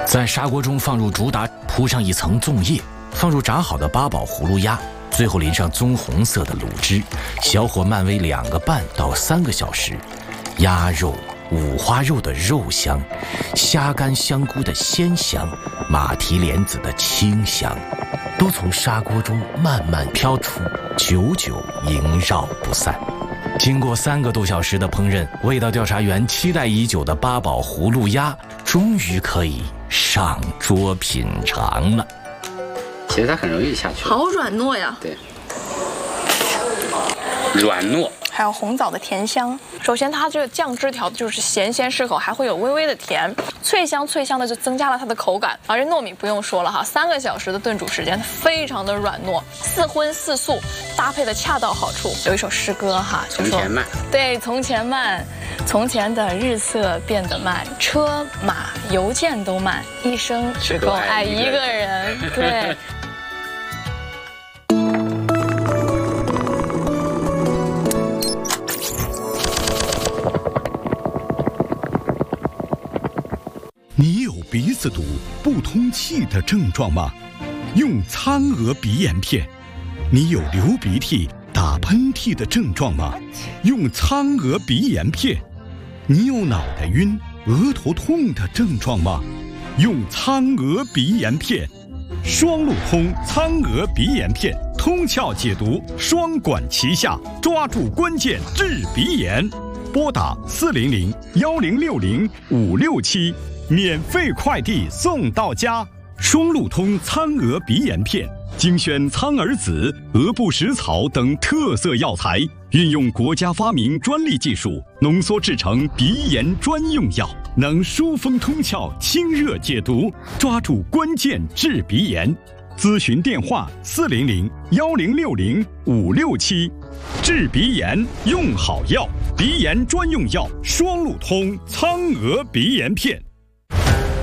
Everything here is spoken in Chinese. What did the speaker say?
在砂锅中放入竹达，铺上一层粽叶，放入炸好的八宝葫芦鸭，最后淋上棕红色的卤汁，小火慢煨2个半到3个小时。鸭肉、五花肉的肉香，虾干香菇的鲜香，马蹄莲子的清香，都从砂锅中慢慢飘出，久久萦绕不散。经过3个多小时的烹饪，味道调查员期待已久的八宝葫芦鸭终于可以上桌品尝了。 其实它很容易下去， 好软糯呀。 对，软糯， 还有红枣的甜香。首先，它这个酱汁调的就是咸鲜适口，还会有微微的甜，脆香的就增加了它的口感。而这糯米不用说了哈，3个小时的炖煮时间，非常的软糯，4荤4素搭配的恰到好处。有一首诗歌哈，就说从前慢， 对，从前慢，从前的日色变得慢，车马邮件都慢，一生只够爱一个人。对。 你有鼻子堵、不通气的症状吗？用苍娥鼻炎片。你有流鼻涕、打喷嚏的症状吗？用苍娥鼻炎片。你有脑袋晕、额头痛的症状吗？用苍娥鼻炎片。双路通苍娥鼻炎片，通窍解毒，双管齐下，抓住关键治鼻炎。拨打400-1060-567。免费快递送到家，双路通苍娥鼻炎片，精选苍耳子、鹅不食草等特色药材，运用国家发明专利技术，浓缩制成鼻炎专用药，能疏风通窍、清热解毒，抓住关键治鼻炎。咨询电话400-1060-567。治鼻炎用好药，鼻炎专用药双路通苍娥鼻炎片。